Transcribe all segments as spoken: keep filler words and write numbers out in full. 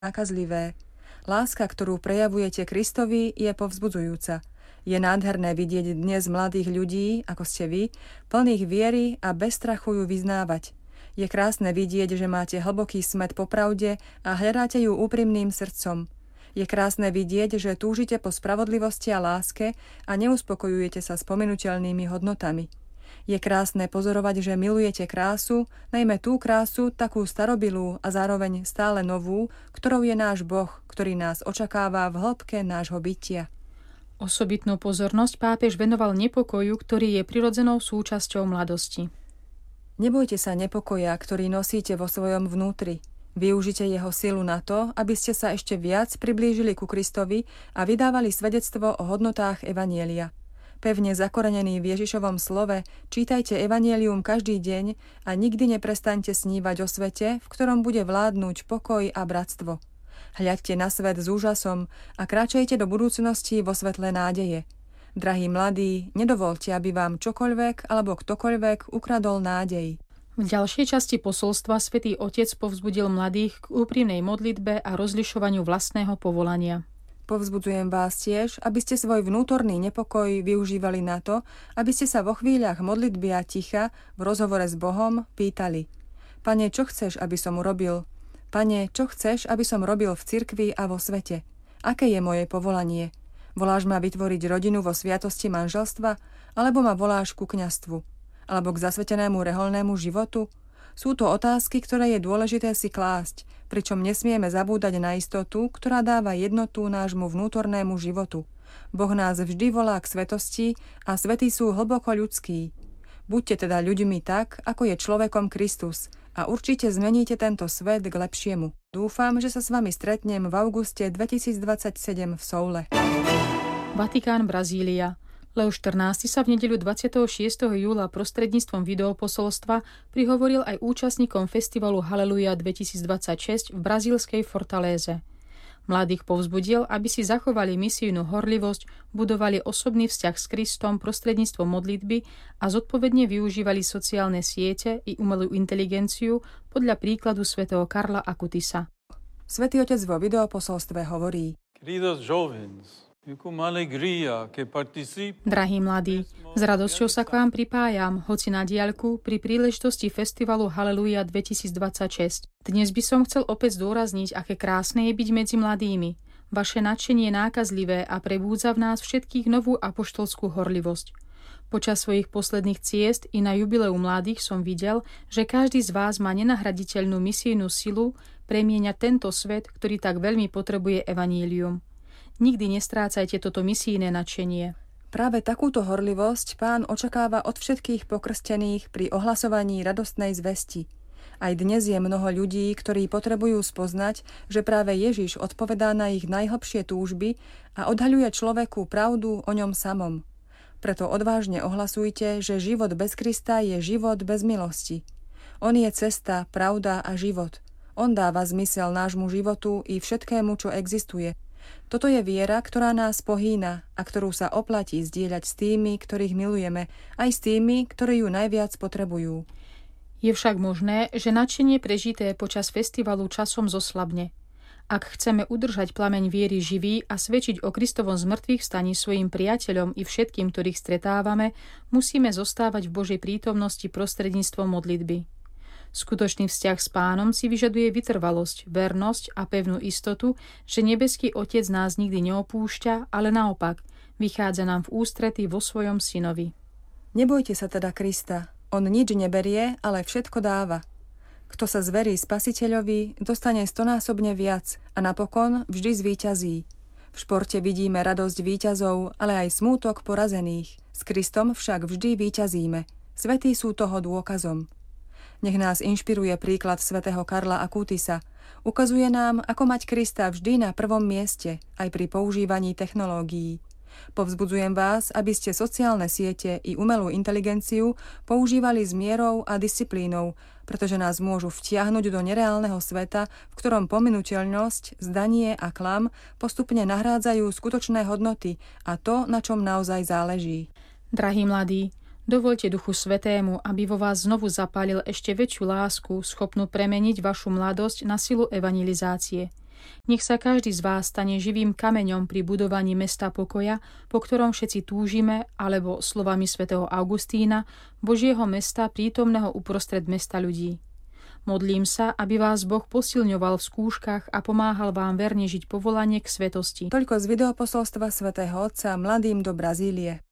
nákazlivé. Láska, ktorú prejavujete Kristovi, je povzbudzujúca. Je nádherné vidieť dnes mladých ľudí, ako ste vy, plných viery a bez strachu ju vyznávať. Je krásne vidieť, že máte hlboký smäd po pravde a hľadáte ju úprimným srdcom. Je krásne vidieť, že túžite po spravodlivosti a láske a neuspokojujete sa spomenuteľnými hodnotami. Je krásne pozorovať, že milujete krásu, najmä tú krásu, takú starobilú a zároveň stále novú, ktorou je náš Boh, ktorý nás očakáva v hĺbke nášho bytia. Osobitnú pozornosť pápež venoval nepokoju, ktorý je prirodzenou súčasťou mladosti. Nebojte sa nepokoja, ktorý nosíte vo svojom vnútri. Využite jeho silu na to, aby ste sa ešte viac priblížili ku Kristovi a vydávali svedectvo o hodnotách evanjelia. Pevne zakorenený v Ježišovom slove, čítajte evanjelium každý deň a nikdy neprestaňte snívať o svete, v ktorom bude vládnuť pokoj a bratstvo. Hľaďte na svet s úžasom a kráčajte do budúcnosti vo svetle nádeje. Drahí mladí, nedovolte, aby vám čokoľvek alebo ktokoľvek ukradol nádej. V ďalšej časti posolstva Svätý Otec povzbudil mladých k úprimnej modlitbe a rozlišovaniu vlastného povolania. Povzbudzujem vás tiež, aby ste svoj vnútorný nepokoj využívali na to, aby ste sa vo chvíľach modlitby a ticha v rozhovore s Bohom pýtali: Pane, čo chceš, aby som urobil? Pane, čo chceš, aby som robil v cirkvi a vo svete? Aké je moje povolanie? Voláš ma vytvoriť rodinu vo sviatosti manželstva, alebo ma voláš ku kňazstvu? Alebo k zasvetenému reholnému životu? Sú to otázky, ktoré je dôležité si klásť, pričom nesmieme zabúdať na istotu, ktorá dáva jednotu nášmu vnútornému životu. Boh nás vždy volá k svetosti a svätí sú hlboko ľudskí. Buďte teda ľuďmi tak, ako je človekom Kristus a určite zmeníte tento svet k lepšiemu. Dúfam, že sa s vami stretnem v auguste dvetisícdvadsaťsedem v Soule. Vatikán, Brazília. Leo štrnásty sa v nedeľu dvadsiateho šiesteho júla prostredníctvom videoposolstva prihovoril aj účastníkom festivalu Halleluja dvetisícdvadsaťšesť v brazílskej Fortaléze. Mladých povzbudil, aby si zachovali misijnú horlivosť, budovali osobný vzťah s Kristom prostredníctvom modlitby a zodpovedne využívali sociálne siete i umelú inteligenciu podľa príkladu svätého Karla Akutisa. Svätý Otec vo videoposolstve hovorí: Queridos jovens, Drahí mladí, s radosťou sa k vám pripájam, hoci na diaľku, pri príležitosti festivalu Halleluja dvetisícdvadsaťšesť. Dnes by som chcel opäť zdôrazniť, aké krásne je byť medzi mladými. Vaše nadšenie je nákazlivé a prebúdza v nás všetkých novú apoštolskú horlivosť. Počas svojich posledných ciest i na jubileu mladých som videl, že každý z vás má nenahraditeľnú misijnú silu premieňať tento svet, ktorý tak veľmi potrebuje evanílium. Nikdy nestrácajte toto misijné nadšenie. Práve takúto horlivosť Pán očakáva od všetkých pokrstených pri ohlasovaní radostnej zvesti. Aj dnes je mnoho ľudí, ktorí potrebujú spoznať, že práve Ježiš odpovedá na ich najhlbšie túžby a odhaľuje človeku pravdu o ňom samom. Preto odvážne ohlasujte, že život bez Krista je život bez milosti. On je cesta, pravda a život. On dáva zmysel nášmu životu i všetkému, čo existuje. Toto je viera, ktorá nás pohýna a ktorú sa oplatí zdieľať s tými, ktorých milujeme, aj s tými, ktorí ju najviac potrebujú. Je však možné, že nadšenie prežité počas festivalu časom zoslabne. Ak chceme udržať plameň viery živý a svedčiť o Kristovom zmrtvých staní svojim priateľom i všetkým, ktorých stretávame, musíme zostávať v Božej prítomnosti prostredníctvom modlitby. Skutočný vzťah s Pánom si vyžaduje vytrvalosť, vernosť a pevnú istotu, že nebeský Otec nás nikdy neopúšťa, ale naopak, vychádza nám v ústrety vo svojom synovi. Nebojte sa teda Krista, on nič neberie, ale všetko dáva. Kto sa zverí Spasiteľovi, dostane stonásobne viac a napokon vždy zvíťazí. V športe vidíme radosť víťazov, ale aj smútok porazených. S Kristom však vždy víťazíme. Svätí sú toho dôkazom. Nech nás inšpiruje príklad svätého Karla Akutisa. Ukazuje nám, ako mať Krista vždy na prvom mieste, aj pri používaní technológií. Povzbudzujem vás, aby ste sociálne siete i umelú inteligenciu používali s mierou a disciplínou, pretože nás môžu vtiahnuť do nereálneho sveta, v ktorom pominuteľnosť, zdanie a klam postupne nahrádzajú skutočné hodnoty a to, na čom naozaj záleží. Drahí mladí, dovoľte Duchu Svätému, aby vo vás znovu zapálil ešte väčšiu lásku, schopnú premeniť vašu mladosť na silu evangelizácie. Nech sa každý z vás stane živým kameňom pri budovaní mesta pokoja, po ktorom všetci túžime, alebo slovami svätého Augustína, Božieho mesta prítomného uprostred mesta ľudí. Modlím sa, aby vás Boh posilňoval v skúškach a pomáhal vám verne žiť povolanie k svetosti. Toľko z videoposolstva svätého Otca mladým do Brazílie.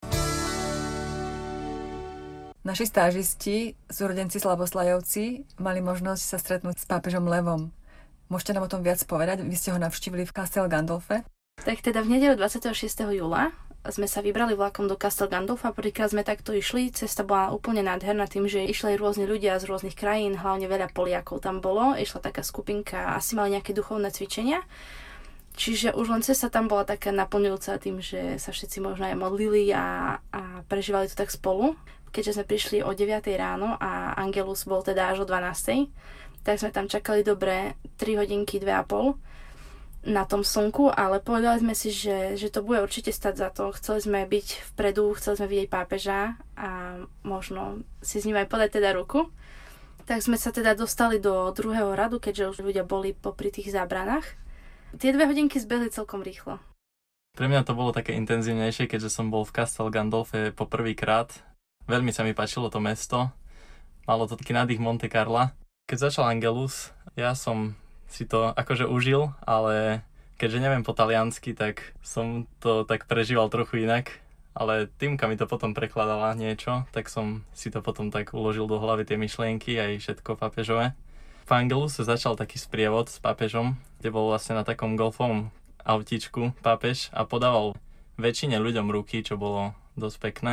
Naši stážisti, súrodenci Slavoslajovci, mali možnosť sa stretnúť s pápežom Levom. Môžete nám o tom viac povedať? Vy ste ho navštívili v Castel Gandolfe? Tak teda v nedeľu dvadsiateho šiesteho júla sme sa vybrali vlakom do Castel Gandolfa. Prvýkrát sme takto išli. Cesta bola úplne nádherná tým, že išli aj rôzni ľudia z rôznych krajín, hlavne veľa Poliakov tam bolo. Išla taká skupinka, asi mali nejaké duchovné cvičenia. Čiže už len cesta tam bola taká naplňujúca tým, že sa všetci možno aj modlili a, a prežívali to tak spolu. Keďže sme prišli o deviatej ráno a Angelus bol teda až o dvanástej, tak sme tam čakali dobre tri hodinky, dve a pol na tom slnku, ale povedali sme si, že, že to bude určite stať za to. Chceli sme byť vpredu, chceli sme vidieť pápeža a možno si s ním aj podať teda ruku. Tak sme sa teda dostali do druhého radu, keďže už ľudia boli popri tých zábranách. Tie dve hodinky zbehli celkom rýchlo. Pre mňa to bolo také intenzívnejšie, keďže som bol v Castel Gandolfe po prvýkrát. Veľmi sa mi páčilo to mesto. Malo to taký nádych Monte Carla. Keď začal Angelus, ja som si to akože užil, ale keďže neviem po taliansky, tak som to tak prežíval trochu inak. Ale Týmka mi to potom prekladala niečo, tak som si to potom tak uložil do hlavy tie myšlienky aj všetko pápežové. V Angeluse začal taký sprievod s pápežom, kde bol vlastne na takom golfovom autíčku pápež a podával väčšine ľuďom ruky, čo bolo dosť pekné.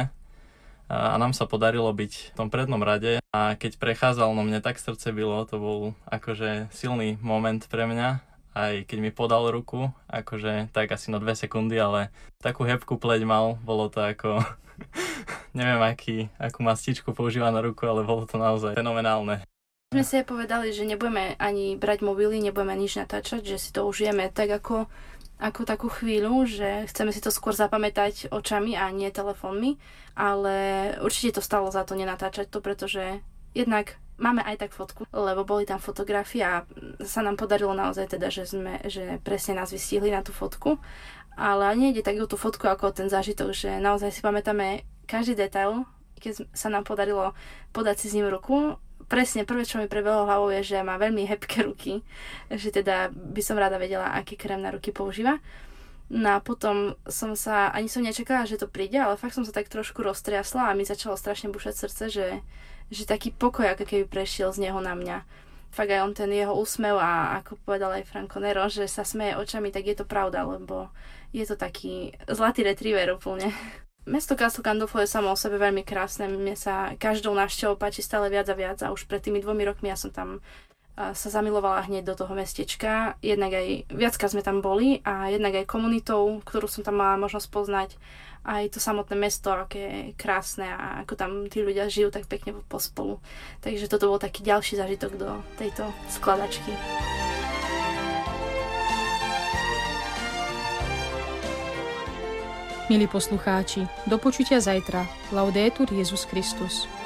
A nám sa podarilo byť v tom prednom rade a keď prechádzal, no mne tak srdce bylo, to bol akože silný moment pre mňa, aj keď mi podal ruku, akože tak asi na dve sekundy, ale takú hebkú pleť mal, bolo to ako, neviem aký, akú mastičku používa na ruku, ale bolo to naozaj fenomenálne. My si aj povedali, že nebudeme ani brať mobily, nebudeme nič natáčať, že si to užijeme tak ako ako takú chvíľu, že chceme si to skôr zapamätať očami a nie telefónmi, ale určite to stalo za to nenatáčať to, pretože jednak máme aj tak fotku, lebo boli tam fotografie a sa nám podarilo naozaj teda, že, sme, že presne nás vystihli na tú fotku, ale nejde tak o tú fotku ako o ten zážitok, že naozaj si pamätáme každý detail, keď sa nám podarilo podať si s ním ruku. Presne, prvé, čo mi prebehlo hlavou je, že má veľmi hebké ruky, že teda by som rada vedela, aký krém na ruky používa. No a potom som sa, ani som nečakala, že to príde, ale fakt som sa tak trošku roztriasla a mi začalo strašne bušať srdce, že, že taký pokoj, ako keby prešiel z neho na mňa. Fakt aj on ten jeho úsmev a ako povedal aj Franco Nero, že sa smeje očami, tak je to pravda, lebo je to taký zlatý retriever úplne. Mesto Castel Gandolfo je samo o sebe veľmi krásne, mne sa každou návštevou páči stále viac a viac a už pred tými dvomi rokmi ja som tam sa zamilovala hneď do toho mestečka. Jednak aj viackrát sme tam boli a jednak aj komunitou, ktorú som tam mala možnosť poznať, aj to samotné mesto, aké je krásne a ako tam tí ľudia žijú tak pekne pospolu. Takže toto bol taký ďalší zážitok do tejto skladačky. Milí poslucháči, do počutia zajtra. Laudetur Jesus Christus.